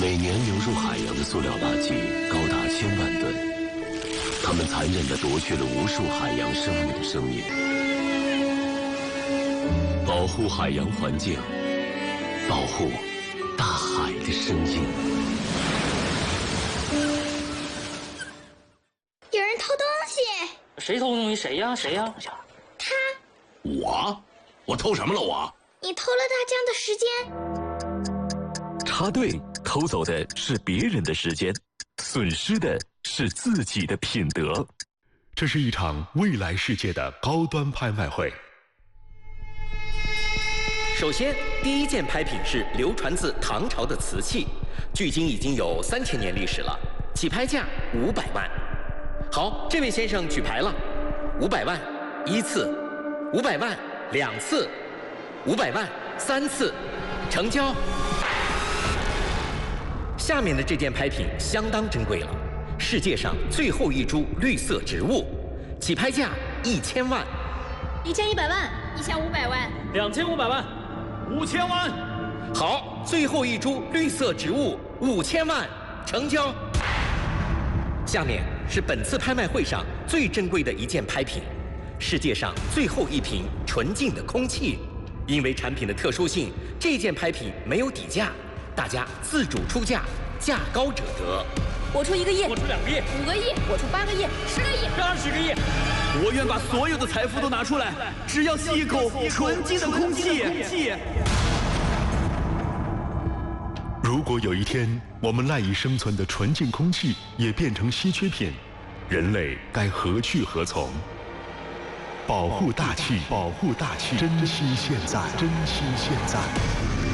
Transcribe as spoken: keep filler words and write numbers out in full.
每年流入海洋的塑料垃圾高达千万吨，它们残忍地夺去了无数海洋生物的生命。保护海洋环境，保护大海的声音。 有人偷东西！ 谁偷东西？谁呀？谁呀？ 他。 我？我偷什么了？我？ 你偷了大江的时间。 插队偷走的是别人的时间，损失的是自己的品德。 这是一场未来世界的高端拍卖会。 首先，第一件拍品是流传自唐朝的瓷器，距今已经有三千年历史了，起拍价五百万。好，这位先生举牌了，五百万一次，五百万两次，五百万三次，成交。下面的这件拍品相当珍贵了，世界上最后一株绿色植物，起拍价一千万， 一千一百万，一千五百万， 两千五百万，五千万。 好，最后一株绿色植物五千万，成交。下面是本次拍卖会上最珍贵的一件拍品，世界上最后一瓶纯净的空气。因为产品的特殊性，这件拍品没有底价，大家自主出价，价高者得。 我出一个亿， 我出两个亿， 五个亿，我出八个亿，十个亿， 二十个亿。 我愿把所有的财富都拿出来，只要吸一口纯净的空气。 如果有一天我们赖以生存的纯净空气也变成稀缺品，人类该何去何从？保护大气，保护大气，珍惜现在，珍惜现在。